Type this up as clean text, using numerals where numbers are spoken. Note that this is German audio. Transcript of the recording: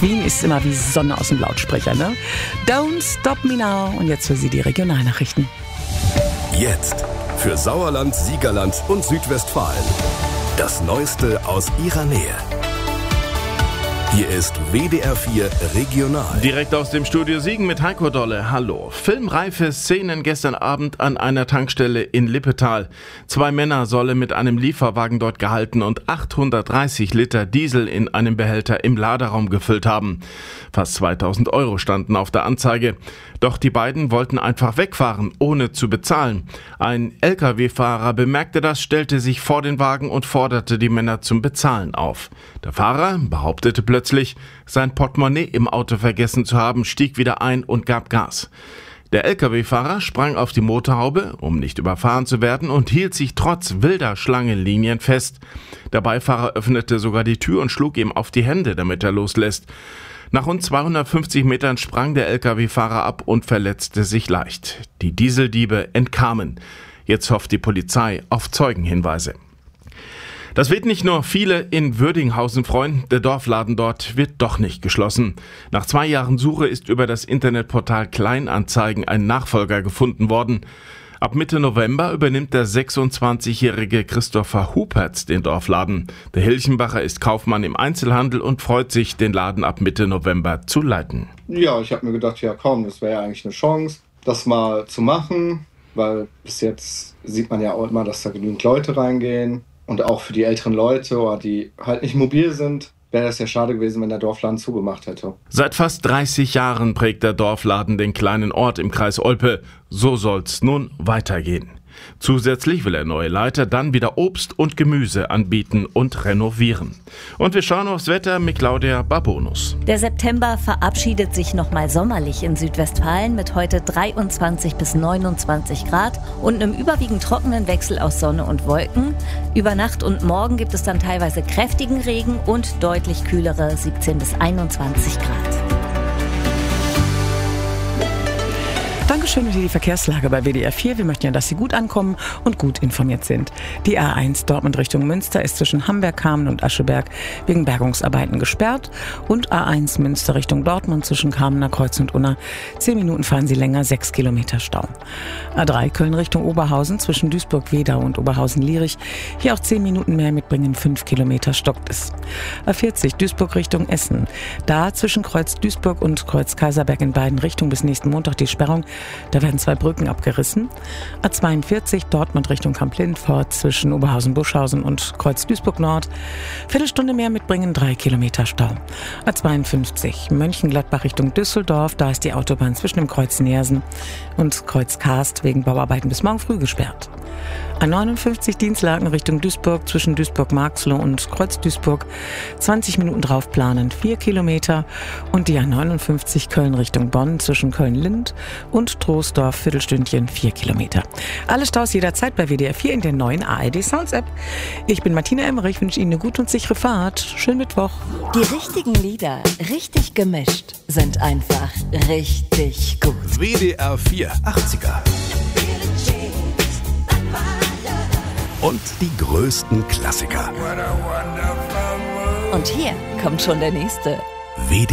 Queen ist immer wie Sonne aus dem Lautsprecher, ne? Don't Stop Me Now. Und jetzt für Sie die Regionalnachrichten. Jetzt für Sauerland, Siegerland und Südwestfalen. Das Neueste aus Ihrer Nähe. Hier ist WDR 4 Regional. Direkt aus dem Studio Siegen mit Heiko Dolle. Hallo. Filmreife Szenen gestern Abend an einer Tankstelle in Lippetal. 2 Männer sollen mit einem Lieferwagen dort gehalten und 830 Liter Diesel in einem Behälter im Laderaum gefüllt haben. Fast 2000 Euro standen auf der Anzeige. Doch die beiden wollten einfach wegfahren, ohne zu bezahlen. Ein LKW-Fahrer bemerkte das, stellte sich vor den Wagen und forderte die Männer zum Bezahlen auf. Der Fahrer behauptete plötzlich, sein Portemonnaie im Auto vergessen zu haben, stieg wieder ein und gab Gas. Der LKW-Fahrer sprang auf die Motorhaube, um nicht überfahren zu werden, und hielt sich trotz wilder Schlangenlinien fest. Der Beifahrer öffnete sogar die Tür und schlug ihm auf die Hände, damit er loslässt. Nach rund 250 Metern sprang der LKW-Fahrer ab und verletzte sich leicht. Die Dieseldiebe entkamen. Jetzt hofft die Polizei auf Zeugenhinweise. Das wird nicht nur viele in Würdinghausen freuen, der Dorfladen dort wird doch nicht geschlossen. Nach 2 Jahren Suche ist über das Internetportal Kleinanzeigen ein Nachfolger gefunden worden. Ab Mitte November übernimmt der 26-jährige Christopher Hupertz den Dorfladen. Der Hilchenbacher ist Kaufmann im Einzelhandel und freut sich, den Laden ab Mitte November zu leiten. Ja, ich habe mir gedacht, ja komm, das wäre ja eigentlich eine Chance, das mal zu machen, weil bis jetzt sieht man ja auch immer, dass da genügend Leute reingehen. Und auch für die älteren Leute, oder die halt nicht mobil sind, wäre das ja schade gewesen, wenn der Dorfladen zugemacht hätte. Seit fast 30 Jahren prägt der Dorfladen den kleinen Ort im Kreis Olpe. So soll's nun weitergehen. Zusätzlich will der neue Leiter dann wieder Obst und Gemüse anbieten und renovieren. Und wir schauen aufs Wetter mit Claudia Babonus. Der September verabschiedet sich nochmal sommerlich in Südwestfalen mit heute 23 bis 29 Grad und einem überwiegend trockenen Wechsel aus Sonne und Wolken. Über Nacht und morgen gibt es dann teilweise kräftigen Regen und deutlich kühlere 17 bis 21 Grad. Dankeschön für die Verkehrslage bei WDR 4. Wir möchten ja, dass Sie gut ankommen und gut informiert sind. Die A1 Dortmund Richtung Münster ist zwischen Hamberg-Kamen und Ascheberg wegen Bergungsarbeiten gesperrt. Und A1 Münster Richtung Dortmund zwischen Kamener Kreuz und Unna. 10 Minuten fahren Sie länger, 6 Kilometer Stau. A3 Köln Richtung Oberhausen zwischen Duisburg-Wedau und Oberhausen-Lierich. Hier auch 10 Minuten mehr mitbringen, 5 Kilometer stockt es. A40 Duisburg Richtung Essen. Da zwischen Kreuz Duisburg und Kreuz Kaiserberg in beiden Richtungen bis nächsten Montag die Sperrung. Da werden 2 Brücken abgerissen. A42 Dortmund Richtung Kamp-Lindfort zwischen Oberhausen-Buschhausen und Kreuz Duisburg Nord. Viertelstunde mehr mitbringen, 3 Kilometer Stau. A52 Mönchengladbach Richtung Düsseldorf. Da ist die Autobahn zwischen dem Kreuz Neersen und Kreuz Karst wegen Bauarbeiten bis morgen früh gesperrt. A59 Dienstlaken Richtung Duisburg zwischen Duisburg-Marxloh und Kreuz Duisburg. 20 Minuten drauf planen, 4 Kilometer. Und die A59 Köln Richtung Bonn zwischen Köln-Lind und Troisdorf, Viertelstündchen, 4 Kilometer. Alle Staus jederzeit bei WDR 4 in der neuen ARD Sounds App. Ich bin Martina Emmerich, wünsche Ihnen eine gute und sichere Fahrt. Schönen Mittwoch. Die richtigen Lieder, richtig gemischt, sind einfach richtig gut. WDR 4 80er. Und die größten Klassiker. Und hier kommt schon der nächste.